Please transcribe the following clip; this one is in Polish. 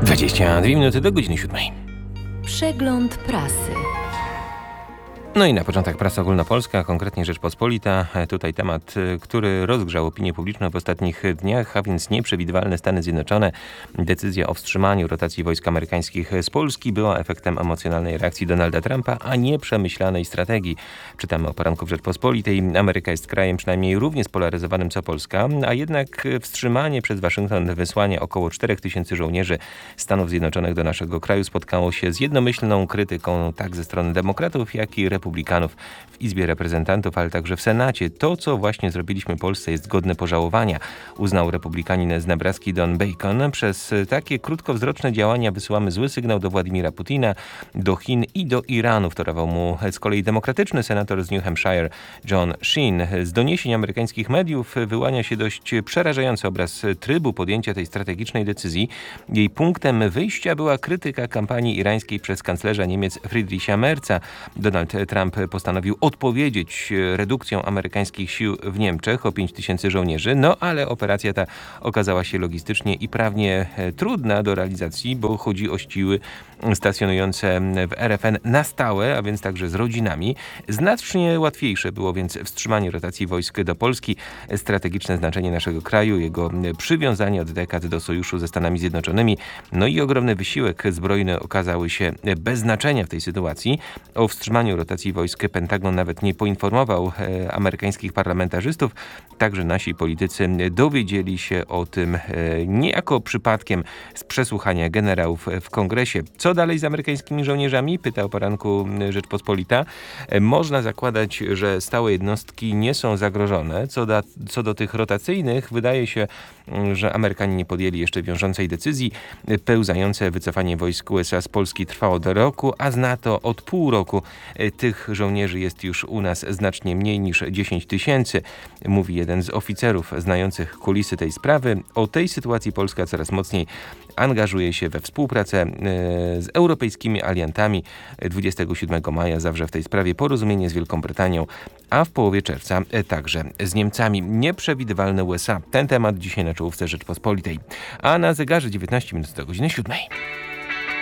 22 minuty do godziny 7. Przegląd prasy. No i na początek prasa ogólnopolska, konkretnie Rzeczpospolita. Tutaj temat, który rozgrzał opinię publiczną w ostatnich dniach, a więc nieprzewidywalne Stany Zjednoczone. Decyzja o wstrzymaniu rotacji wojsk amerykańskich z Polski była efektem emocjonalnej reakcji Donalda Trumpa, a nie przemyślanej strategii. Czytamy o poranku w Rzeczpospolitej. Ameryka jest krajem przynajmniej równie spolaryzowanym co Polska, a jednak wstrzymanie przez Waszyngton wysłania około 4000 żołnierzy Stanów Zjednoczonych do naszego kraju spotkało się z jednomyślną krytyką tak ze strony demokratów, jak i republikanów w Izbie Reprezentantów, ale także w Senacie. To, co właśnie zrobiliśmy Polsce, jest godne pożałowania, uznał republikanin z Nebraski Don Bacon. Przez takie krótkowzroczne działania wysyłamy zły sygnał do Władimira Putina, do Chin i do Iranu, wtórował mu z kolei demokratyczny senator z New Hampshire John Sheen. Z doniesień amerykańskich mediów wyłania się dość przerażający obraz trybu podjęcia tej strategicznej decyzji. Jej punktem wyjścia była krytyka kampanii irańskiej przez kanclerza Niemiec Friedricha Merza. Donald Trump postanowił odpowiedzieć redukcją amerykańskich sił w Niemczech o 5000 żołnierzy, no ale operacja ta okazała się logistycznie i prawnie trudna do realizacji, bo chodzi o siły stacjonujące w RFN na stałe, a więc także z rodzinami. Znacznie łatwiejsze było więc wstrzymanie rotacji wojsk do Polski. Strategiczne znaczenie naszego kraju, jego przywiązanie od dekad do sojuszu ze Stanami Zjednoczonymi, no i ogromny wysiłek zbrojny okazały się bez znaczenia w tej sytuacji. O wstrzymaniu rotacji wojsk Pentagon nawet nie poinformował amerykańskich parlamentarzystów. Także nasi politycy dowiedzieli się o tym niejako przypadkiem z przesłuchania generałów w Kongresie. Co dalej z amerykańskimi żołnierzami? Pyta o poranku Rzeczpospolita. Można zakładać, że stałe jednostki nie są zagrożone. Co do tych rotacyjnych, wydaje się, że Amerykanie nie podjęli jeszcze wiążącej decyzji. Pełzające wycofanie wojsk USA z Polski trwało do roku, a z NATO od pół roku. Tych żołnierzy jest już u nas znacznie mniej niż 10 000, mówi jeden z oficerów znających kulisy tej sprawy. O tej sytuacji Polska coraz mocniej angażuje się we współpracę z europejskimi aliantami. 27 maja zawrze w tej sprawie porozumienie z Wielką Brytanią, a w połowie czerwca także z Niemcami. Nieprzewidywalne USA. Ten temat dzisiaj na czołówce Rzeczpospolitej. A na zegarze 19 minut do godziny 7.